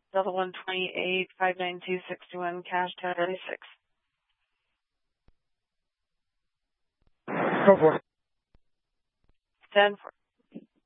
Delta 128, 59261, cash 1036. Go for it. 10-4.